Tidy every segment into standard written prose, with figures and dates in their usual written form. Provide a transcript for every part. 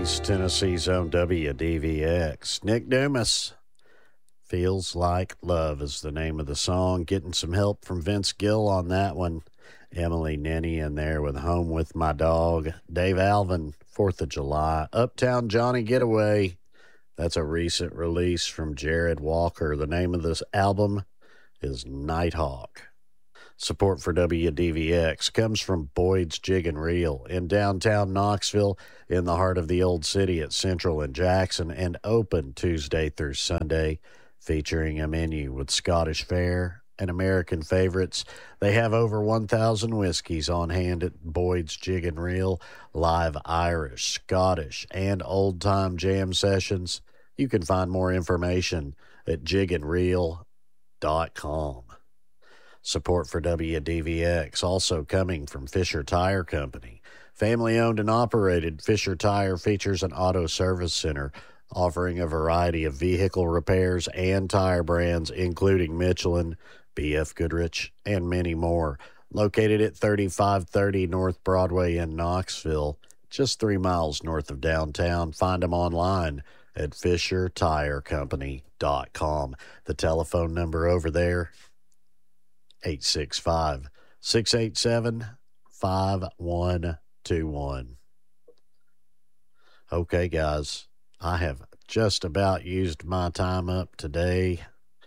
East Tennessee's own WDVX. Nick Dumas, Feels Like Love is the name of the song. Getting some help from Vince Gill on that one. Emily Nenny in there with Home with My Dog. Dave Alvin, 4th of July. Uptown Johnny Getaway. That's a recent release from Jared Walker. The name of this album is Nighthawk. Support for WDVX comes from Boyd's Jig and Reel in downtown Knoxville, in the heart of the old city at Central and Jackson, and open Tuesday through Sunday, featuring a menu with Scottish fare and American favorites. They have over 1,000 whiskeys on hand at Boyd's Jig and Reel, live Irish, Scottish, and old-time jam sessions. You can find more information at jigandreel.com. Support for WDVX also coming from Fisher Tire Company. Family-owned and operated, Fisher Tire features an auto service center offering a variety of vehicle repairs and tire brands, including Michelin, B.F. Goodrich, and many more. Located at 3530 North Broadway in Knoxville, just 3 miles north of downtown. Find them online at FisherTireCompany.com. The telephone number over there, 865-687-5121. Okay, guys, I have just about used my time up today,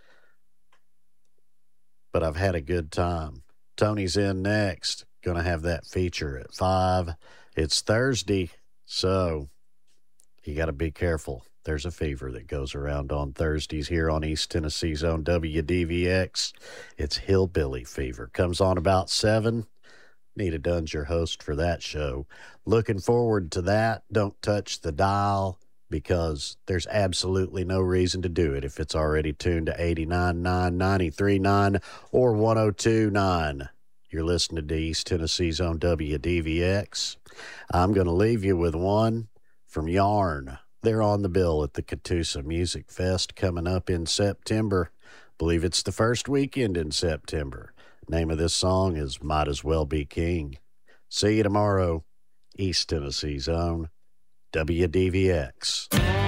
but I've had a good time. Tony's in next. Going to have that feature at 5. It's Thursday, so you got to be careful. There's a fever that goes around on Thursdays here on East Tennessee's own WDVX. It's Hillbilly Fever. Comes on about 7. Nita Dunn's your host for that show. Looking forward to that. Don't touch the dial, because there's absolutely no reason to do it if it's already tuned to 89.9, 93.9, or 102.9. You're listening to East Tennessee's own WDVX. I'm going to leave you with one from Yarn. They're on the bill at the Catoosa Music Fest coming up in September. Believe it's the first weekend in September. Name of this song is Might As Well Be King. See you tomorrow. East Tennessee's own WDVX.